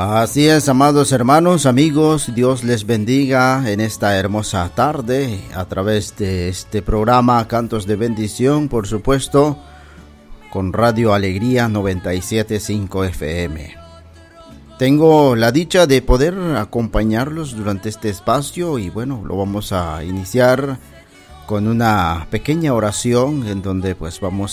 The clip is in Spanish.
Así es, amados hermanos, amigos, Dios les bendiga en esta hermosa tarde a través de este programa Cantos de Bendición, por supuesto, con Radio Alegría 97.5 FM. Tengo la dicha de poder acompañarlos durante este espacio y bueno, lo vamos a iniciar con una pequeña oración en donde pues vamos